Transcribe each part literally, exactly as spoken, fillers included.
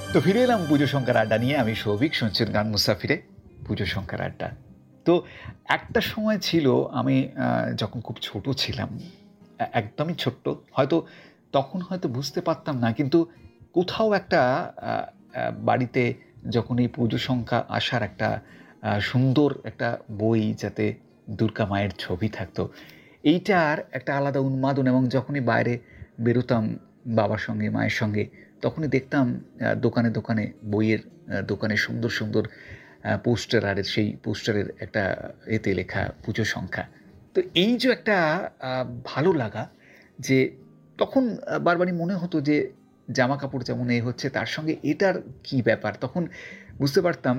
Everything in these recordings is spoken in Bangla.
তো ফিরে এলাম পুজো সংখ্যার আড্ডা নিয়ে। আমি সৌভিক, শুনছেন গান মুসাফিরে পুজো সংখ্যার আড্ডা। তো একটা সময় ছিল আমি আহ, যখন খুব ছোট ছিলাম, এ- একদমই ছোট্ট, হয়তো তখন হয়তো বুঝতে পারতাম না, কিন্তু কোথাও একটা আহ, আহ, বাড়িতে যখন এই পুজো সংখ্যা আসার একটা আহ, সুন্দর একটা বই, যাতে দুর্গা মায়ের ছবি থাকতো, এইটার একটা আলাদা উন্মাদন। এবং যখনই বাইরে বেরোতাম বাবার সঙ্গে মায়ের সঙ্গে, তখনই দেখতাম আহ, দোকানে দোকানে বইয়ের আহ, দোকানে সুন্দর সুন্দর পোস্টার, আর সেই পোস্টারের একটা এতে লেখা পুজো সংখ্যা। তো এই যে একটা আহ, ভালো লাগা, যে তখন আহ, বারবারই মনে হতো যে জামা কাপড় যেমন এ হচ্ছে, তার সঙ্গে এটার কি ব্যাপার। তখন বুঝতে পারতাম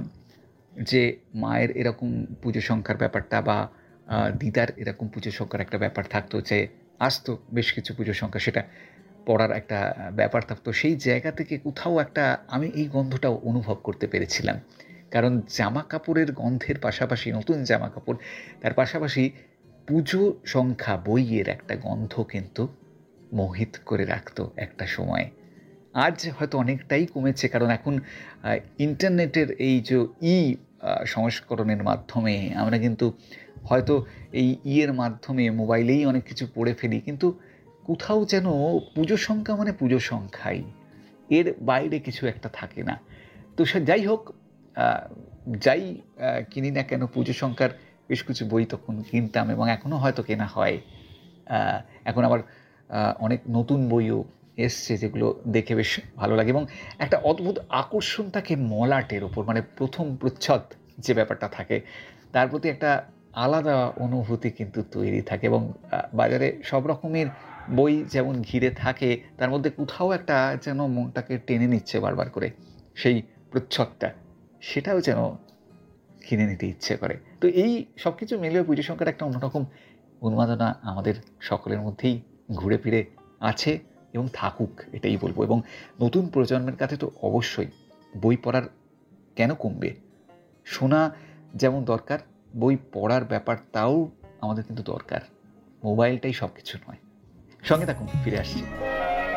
যে মায়ের এরকম পুজো সংখ্যার ব্যাপারটা, বা আহ, দিদার এরকম পুজো সংখ্যার একটা ব্যাপার থাকতো, যে আসতো বেশ কিছু পুজো সংখ্যা, সেটা পড়ার একটা ব্যাপার থাকতো। সেই জায়গা থেকে কোথাও একটা আমি এই গন্ধটাও অনুভব করতে পেরেছিলাম। কারণ জামা কাপড়ের গন্ধের পাশাপাশি, নতুন জামা কাপড়, তার পাশাপাশি পুজো সংখ্যা বইয়ের একটা গন্ধ কিন্তু মোহিত করে রাখতো একটা সময়। আজ হয়তো অনেকটাই কমেছে, কারণ এখন আহ, ইন্টারনেটের এই যে ই আহ, সংস্করণের মাধ্যমে আমরা কিন্তু হয়তো এই ইয়ের মাধ্যমে মোবাইলেই অনেক কিছু পড়ে ফেলি, কিন্তু কোথাও যেন পুজো সংখ্যা মানে পুজো সংখ্যাই, এর বাইরে কিছু একটা থাকে না। তো সে যাই হোক, আহ, যাই আহ, কিনি না কেন, পুজো সংখ্যার বেশ কিছু বই তখন কিনতাম, এবং এখনও হয়তো কেনা হয়। আহ, এখন আবার আহ, অনেক নতুন বইও এসছে, যেগুলো দেখে বেশ ভালো লাগে, এবং একটা অদ্ভুত আকর্ষণ থাকে মলাটের ওপর, মানে প্রথম প্রচ্ছদ যে ব্যাপারটা থাকে, তার প্রতি একটা আলাদা অনুভূতি কিন্তু তৈরি থাকে। এবং আহ, বাজারে সব রকমের বই যেমন ঘিরে থাকে, তার মধ্যে কোথাও একটা যেন মনটাকে টেনে নিচ্ছে বারবার করে সেই প্রচ্ছদটা, সেটাও যেন কিনে নিতে ইচ্ছে করে। তো এই সব কিছু মিলিয়ে পুজো সংখ্যার একটা অন্যরকম উন্মাদনা আমাদের সকলের মধ্যেই ঘুরে ফিরে আছে, এবং থাকুক, এটাই বলবো। এবং নতুন প্রজন্মের কাছে তো অবশ্যই বই পড়ার কেন কমবে, শোনা যেমন দরকার, বই পড়ার ব্যাপারটাও আমাদের কিন্তু দরকার। মোবাইলটাই সব কিছু নয়। সঙ্গে থাকুন, ফিরে আসছি।